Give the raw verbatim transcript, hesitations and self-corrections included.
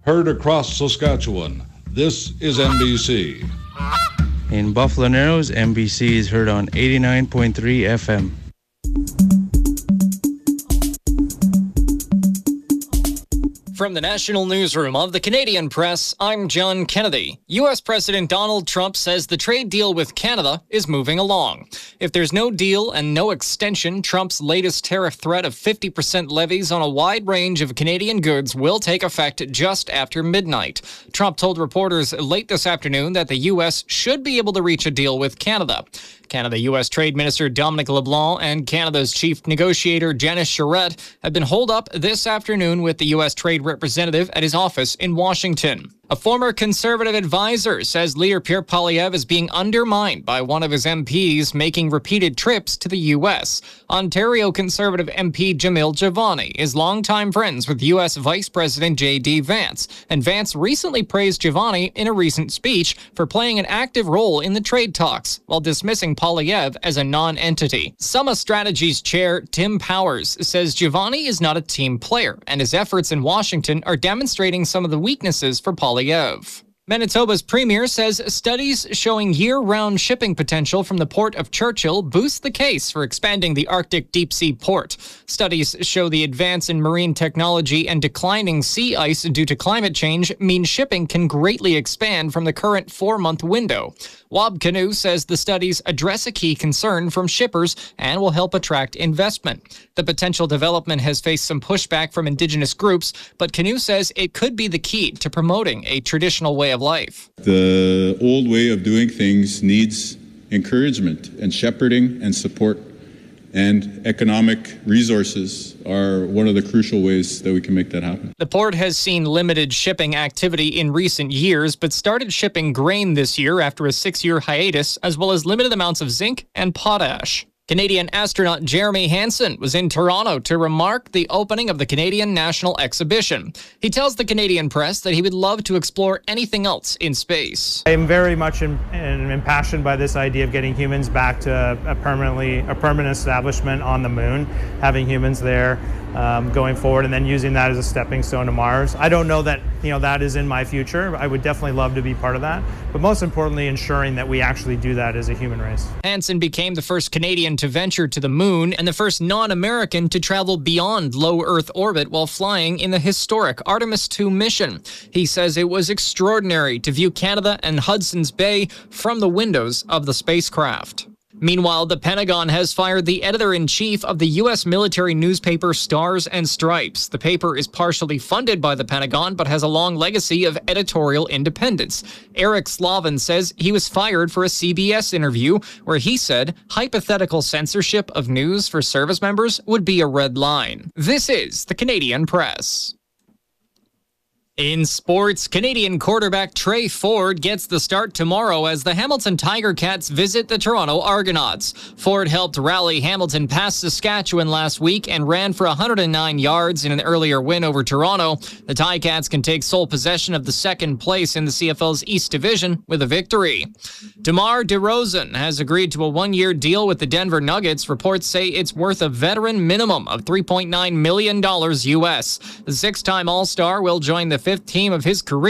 Heard across Saskatchewan, this is N B C. In Buffalo Narrows, N B C is heard on eighty-nine point three F M. From the National Newsroom of the Canadian Press, I'm John Kennedy. U S President Donald Trump says the trade deal with Canada is moving along. If there's no deal and no extension, Trump's latest tariff threat of fifty percent levies on a wide range of Canadian goods will take effect just after midnight. Trump told reporters late this afternoon that the U S should be able to reach a deal with Canada. Canada-U S Trade Minister Dominic LeBlanc and Canada's chief negotiator Janice Charette have been holed up this afternoon with the U S Trade representative at his office in Washington. A former Conservative advisor says leader Pierre Poilievre is being undermined by one of his M Ps making repeated trips to the U S. Ontario Conservative M P Jamil Jivani is longtime friends with U S Vice President J D Vance, and Vance recently praised Jivani in a recent speech for playing an active role in the trade talks, while dismissing Poilievre as a non-entity. Summa Strategies chair Tim Powers says Jivani is not a team player, and his efforts in Washington are demonstrating some of the weaknesses for Poilievre. Manitoba's premier says studies showing year-round shipping potential from the port of Churchill boost the case for expanding the Arctic deep-sea port. Studies show the advance in marine technology and declining sea ice due to climate change mean shipping can greatly expand from the current four-month window. Wab Canoe says the studies address a key concern from shippers and will help attract investment. The potential development has faced some pushback from Indigenous groups, but Canoe says it could be the key to promoting a traditional way of life. The old way of doing things needs encouragement and shepherding and support, and economic resources are one of the crucial ways that we can make that happen. The port has seen limited shipping activity in recent years, but started shipping grain this year after a six-year hiatus, as well as limited amounts of zinc and potash. Canadian astronaut Jeremy Hansen was in Toronto to remark the opening of the Canadian National Exhibition. He tells the Canadian Press that he would love to explore anything else in space. I am very much in, in, impassioned by this idea of getting humans back to a permanently a permanent establishment on the moon, having humans there um, going forward, and then using that as a stepping stone to Mars. I don't know that you know that is in my future. I would definitely love to be part of that, but most importantly, ensuring that we actually do that as a human race. Hansen became the first Canadian to venture to the moon and the first non-American to travel beyond low Earth orbit while flying in the historic Artemis two mission. He says it was extraordinary to view Canada and Hudson's Bay from the windows of the spacecraft. Meanwhile, the Pentagon has fired the editor-in-chief of the U S military newspaper Stars and Stripes. The paper is partially funded by the Pentagon, but has a long legacy of editorial independence. Eric Slavin says he was fired for a C B S interview where he said hypothetical censorship of news for service members would be a red line. This is the Canadian Press. In sports, Canadian quarterback Trey Ford gets the start tomorrow as the Hamilton Tiger Cats visit the Toronto Argonauts. Ford helped rally Hamilton past Saskatchewan last week and ran for one hundred nine yards in an earlier win over Toronto. The Ticats can take sole possession of the second place in the C F L's East Division with a victory. DeMar DeRozan has agreed to a one-year deal with the Denver Nuggets. Reports say it's worth a veteran minimum of three point nine million dollars U S. The six-time All-Star will join the fifth team of his career